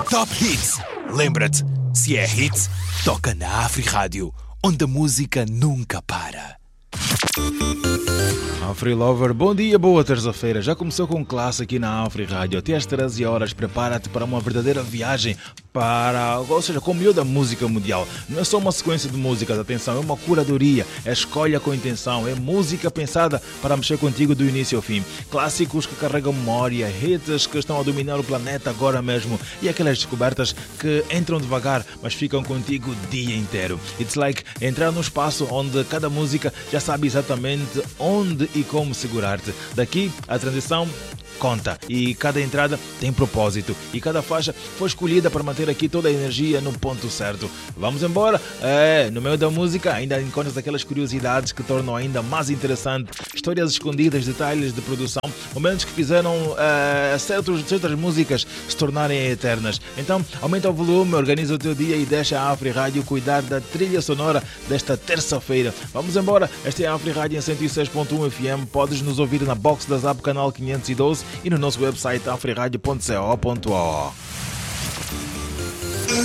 Top Hits. Lembra-te, se é hits, toca na Afri-Rádio, onde a música nunca para. Afri Lover, bom dia, boa terça-feira. Já começou com classe aqui na Afri Rádio. Até às 13 horas, prepara-te para uma verdadeira viagem com o melhor da música mundial. Não é só uma sequência de músicas, atenção, é uma curadoria, é escolha com intenção, é música pensada para mexer contigo do início ao fim. Clássicos que carregam memória, hits que estão a dominar o planeta agora mesmo e aquelas descobertas que entram devagar, mas ficam contigo o dia inteiro. It's like entrar num espaço onde cada música já sabe exatamente onde e como segurar-te. Daqui, a transição conta e cada entrada tem propósito e cada faixa foi escolhida para manter aqui toda a energia no ponto certo. Vamos embora? No meio da música ainda encontras aquelas curiosidades que tornam ainda mais interessante, histórias escondidas, detalhes de produção, momentos que fizeram certas músicas se tornarem eternas. Então aumenta o volume, organiza o teu dia e deixa a Afri Rádio cuidar da trilha sonora desta terça-feira. Vamos embora, esta é a Afri Rádio em 106.1 FM, podes nos ouvir na box da Zap canal 512 e no nosso website afriradio.co.o.